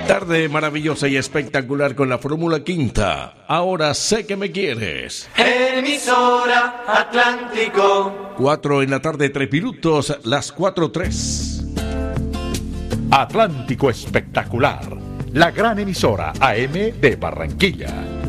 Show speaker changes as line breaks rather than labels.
Tarde maravillosa y espectacular con la Fórmula Quinta. Ahora sé que me quieres.
Emisora Atlántico.
4 en la tarde, 3 minutos, las 4:03.
Atlántico Espectacular, la gran emisora AM de Barranquilla.